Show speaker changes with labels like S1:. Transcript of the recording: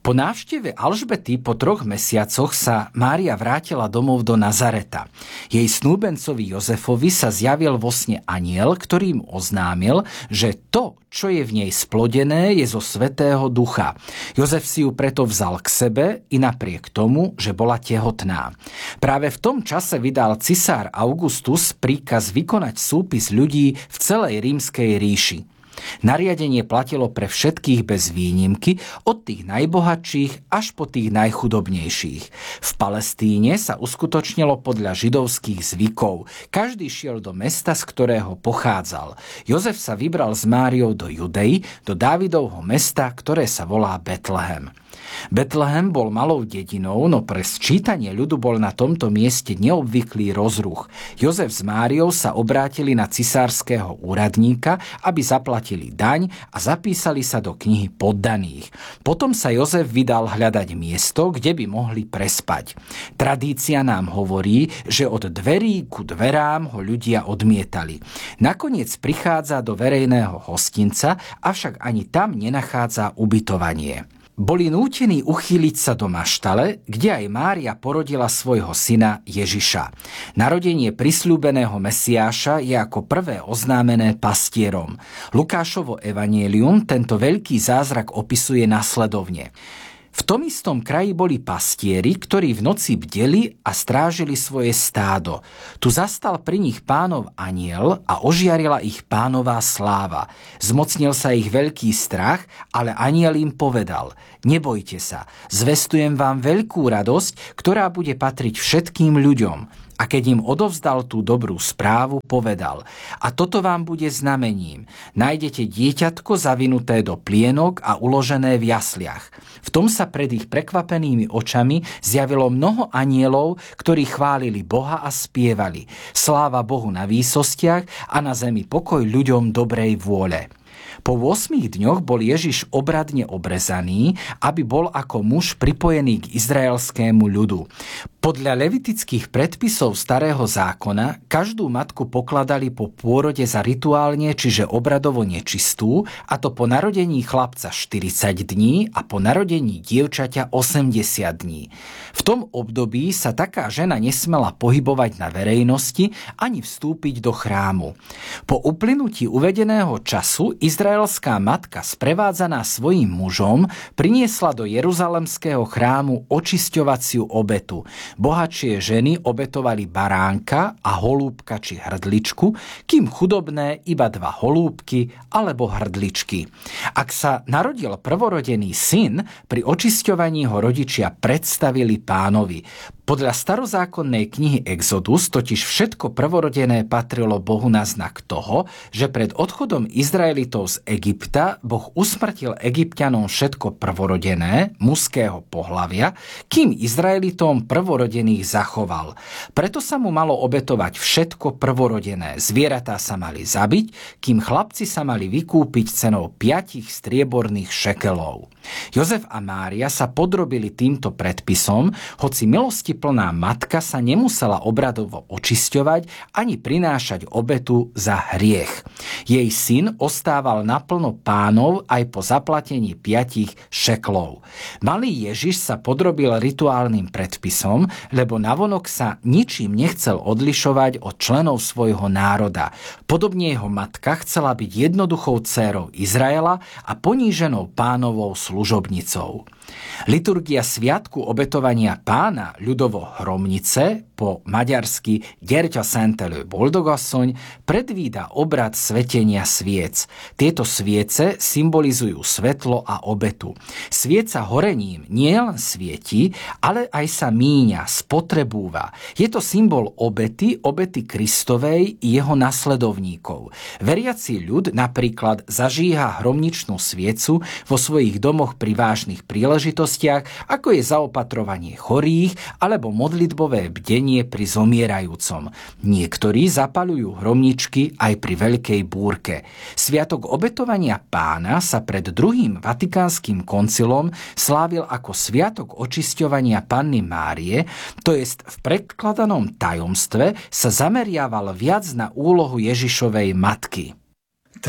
S1: Po návšteve Alžbety po 3 mesiacoch sa Mária vrátila domov do Nazareta. Jej snúbencovi Jozefovi sa zjavil vo sne anjel, ktorý mu oznámil, že to, čo je v nej splodené, je zo Svätého Ducha. Jozef si ju preto vzal k sebe i napriek tomu, že bola tehotná. Práve v tom čase vydal cisár Augustus príkaz vykonať súpis ľudí v celej rímskej ríši. Nariadenie platilo pre všetkých bez výnimky, od tých najbohatších až po tých najchudobnejších. V Palestíne sa uskutočnilo podľa židovských zvykov. Každý šiel do mesta, z ktorého pochádzal. Jozef sa vybral s Máriou do Judei, do Dávidovho mesta, ktoré sa volá Betlehem. Betlehem bol malou dedinou, no pre sčítanie ľudu bol na tomto mieste neobvyklý rozruch. Jozef s Máriou sa obrátili na cisárskeho úradníka, aby zaplatili daň a zapísali sa do knihy poddaných. Potom sa Jozef vydal hľadať miesto, kde by mohli prespať. Tradícia nám hovorí, že od dverí ku dverám ho ľudia odmietali. Nakoniec prichádza do verejného hostinca, avšak ani tam nenachádza ubytovanie. Boli nútení uchýliť sa do maštale, kde aj Mária porodila svojho syna Ježiša. Narodenie prisľúbeného Mesiáša je ako prvé oznámené pastierom. Lukášovo evanjelium tento veľký zázrak opisuje nasledovne. V tom istom kraji boli pastieri, ktorí v noci bdeli a strážili svoje stádo. Tu zastal pri nich Pánov anjel a ožiarila ich Pánová sláva. Zmocnil sa ich veľký strach, ale anjel im povedal: nebojte sa, zvestujem vám veľkú radosť, ktorá bude patriť všetkým ľuďom. A keď im odovzdal tú dobrú správu, povedal: a toto vám bude znamením. Nájdete dieťatko zavinuté do plienok a uložené v jasliach. V tom sa pred ich prekvapenými očami zjavilo mnoho anjelov, ktorí chválili Boha a spievali: sláva Bohu na výsostiach a na zemi pokoj ľuďom dobrej vôle. Po 8 dňoch bol Ježiš obradne obrezaný, aby bol ako muž pripojený k izraelskému ľudu. Podľa levitických predpisov starého zákona každú matku pokladali po pôrode za rituálne, čiže obradovo nečistú, a to po narodení chlapca 40 dní a po narodení dievčaťa 80 dní. V tom období sa taká žena nesmela pohybovať na verejnosti ani vstúpiť do chrámu. Po uplynutí uvedeného času izraelská matka sprevádzaná svojím mužom priniesla do Jeruzalemského chrámu očisťovaciu obetu. Bohatšie ženy obetovali baránka a holúbka či hrdličku, kým chudobné iba 2 holúbky alebo hrdličky. Ak sa narodil prvorodený syn, pri očisťovaní ho rodičia predstavili Pánovi. Podľa starozákonnej knihy Exodus totiž všetko prvorodené patrilo Bohu na znak toho, že pred odchodom Izraelitov z Egypta Boh usmrtil Egypťanom všetko prvorodené, mužského pohlavia, kým Izraelitom prvorodených zachoval. Preto sa mu malo obetovať všetko prvorodené. Zvieratá sa mali zabiť, kým chlapci sa mali vykúpiť cenou 5 strieborných šekelov. Jozef a Mária sa podrobili týmto predpisom, hoci milostiplná matka sa nemusela obradovo očisťovať ani prinášať obetu za hriech. Jej syn ostával naplno Pánov aj po zaplatení 5 šeklov. Malý Ježiš sa podrobil rituálnym predpisom, lebo navonok sa ničím nechcel odlišovať od členov svojho národa. Podobne jeho matka chcela byť jednoduchou dcérou Izraela a poníženou Pánovou služobnicou. Liturgia sviatku obetovania Pána, ľudovo Hromnice, po maďarsky Gyertyaszentelő Boldogasszony, predvída obrad svetenia sviec. Tieto sviece symbolizujú svetlo a obetu. Svieca horením nielen svieti, ale aj sa míňa, spotrebúva. Je to symbol obety Kristovej i jeho nasledovníkov. Veriaci ľud napríklad zažíha hromničnú sviecu vo svojich domoch pri vážnych príležitostiach, ako je zaopatrovanie chorých alebo modlitbové bdenie pri zomierajúcom. Niektorí zapaľujú hromničky aj pri veľkej búrke. Sviatok obetovania Pána sa pred druhým vatikánskym koncilom slávil ako sviatok očisťovania Panny Márie, to jest v predkladanom tajomstve sa zameriaval viac na úlohu Ježišovej matky.